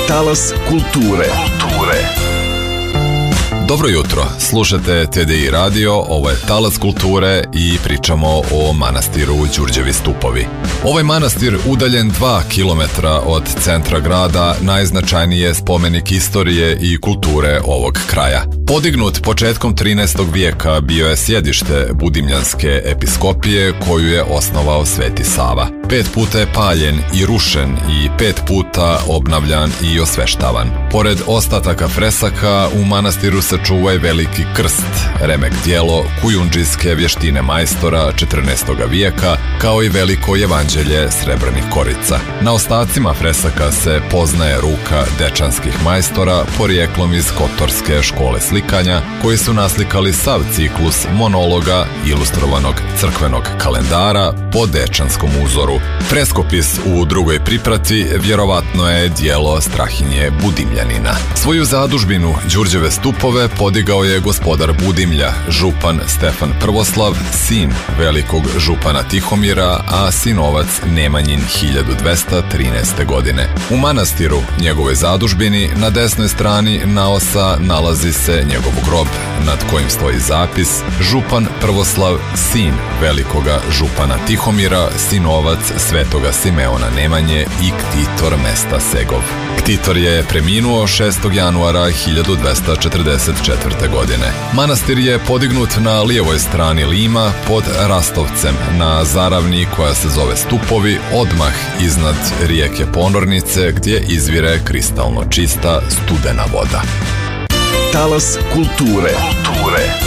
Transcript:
Talas kulture. Dobro jutro, slušate TDI radio, ovo je Talas kulture i pričamo o manastiru Đurđevi stupovi. Ovaj manastir, udaljen 2 km od centra grada, najznačajniji je spomenik istorije i kulture ovog kraja. Podignut početkom 13. vijeka bio je sjedište Budimljanske episkopije koju je osnovao Sveti Sava. 5 puta je paljen i rušen i 5 puta obnavljan i osveštavan. Pored ostataka fresaka, u manastiru se čuva i veliki krst, remek djelo kujundžijske vještine majstora 14. vijeka, kao i veliko evanđelje srebrnih korica. Na ostacima fresaka se poznaje ruka dečanskih majstora porijeklom iz Kotorske škole slikanja, koji su naslikali sav ciklus monologa ilustrovanog crkvenog kalendara po dečanskom uzoru. Freskopis u drugoj priprati vjerovatno je djelo Strahinje Budimljanina. Svoju zadužbinu Đurđeve stupove podigao je gospodar Budimlja, župan Stefan Prvoslav, sin velikog župana Tihomira, a sinovac Nemanjin 1213. godine. U manastiru, njegovoj zadužbini, na desnoj strani naosa nalazi se njegov grob, nad kojim stoji zapis: župan Prvoslav, sin velikoga župana Tihomira, sinovac svetoga Simeona Nemanje i ktitor mesta Segov. Ktitor je preminuo 6. januara 1244. godine. Manastir je podignut na lijevoj strani Lima pod Rastovcem, na zaravni koja se zove Stupovi, odmah iznad rijeke Ponornice, gdje izvire kristalno čista studena voda. Talas kulture.